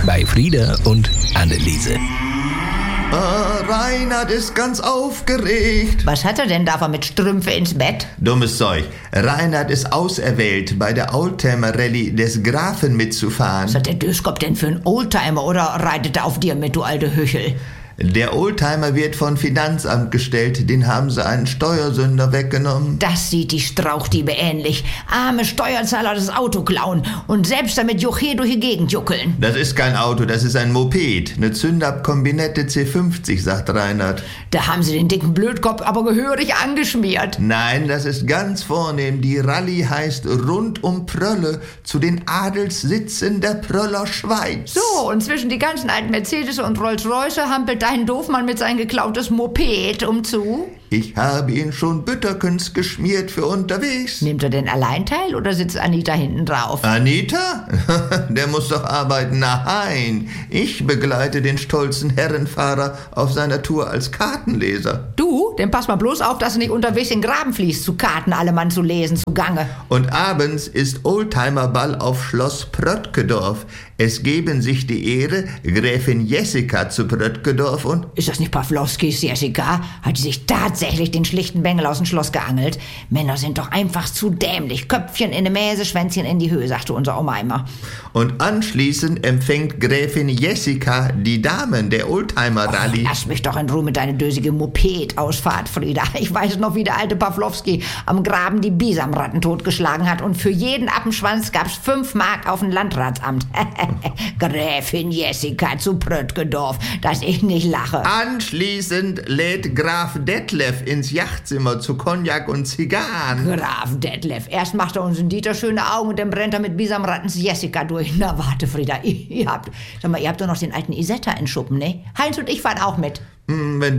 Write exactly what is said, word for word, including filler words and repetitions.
bei Frieda und Anneliese. Ah, Reinhard ist ganz aufgeregt. Was hat er denn da mit Strümpfe ins Bett? Dummes Zeug. Reinhard ist auserwählt, bei der Oldtimer-Rallye des Grafen mitzufahren. Was hat der Döskop denn für einen Oldtimer oder reitet er auf dir mit, du alte Hüchel? Der Oldtimer wird von Finanzamt gestellt, den haben sie einen Steuersünder weggenommen. Das sieht die Strauchdiebe ähnlich. Arme Steuerzahler das Auto klauen und selbst damit Juche durch die Gegend juckeln. Das ist kein Auto, das ist ein Moped. Eine Zündab-Kombinette C fünfzig, sagt Reinhard. Da haben sie den dicken Blödkopf aber gehörig angeschmiert. Nein, das ist ganz vornehm. Die Rallye heißt Rund um Prölle, zu den Adelssitzen der Pröller Schweiz. So, und zwischen die ganzen alten Mercedes und Rolls-Royce hampelt dein Doofmann mit sein geklautes Moped umzu. Ich habe ihn schon Bütterkens geschmiert für unterwegs. Nimmt er denn allein teil oder sitzt Anita hinten drauf? Anita? Der muss doch arbeiten. Nein, ich begleite den stolzen Herrenfahrer auf seiner Tour als Kartenleser. Du? Dann pass mal bloß auf, dass du nicht unterwegs in den Graben fließt, zu Karten alle Mann zu lesen, zugange. Und abends ist Oldtimerball auf Schloss Pröttkedorf. Es geben sich die Ehre, Gräfin Jessica zu Pröttkedorf und... Ist das nicht Pawlowskis Jessica? Hat die sich tatsächlich den schlichten Bengel aus dem Schloss geangelt? Männer sind doch einfach zu dämlich. Köpfchen in die Mäse, Schwänzchen in die Höhe, sagte unser Oma immer. Und anschließend empfängt Gräfin Jessica die Damen der Oldtimer-Rallye. Oh, lass mich doch in Ruhe mit deiner dösige Moped-Ausfahrt, Frieda. Ich weiß noch, wie der alte Pawlowski am Graben die Bisamratten totgeschlagen hat und für jeden Appenschwanz gab's fünf Mark auf dem Landratsamt. Gräfin Jessica zu Pröttkedorf, dass ich nicht lache. Anschließend lädt Graf Detlef ins Yachtzimmer zu Cognac und Zigarren. Graf Detlef, erst macht er uns in Dieter schöne Augen und dann brennt er mit Bisamrattens Jessica durch. Na warte, Frieda, ihr, ihr habt, sag mal, ihr habt doch noch den alten Isetta in Schuppen, ne? Heinz und ich fahren auch mit. Hm, wenn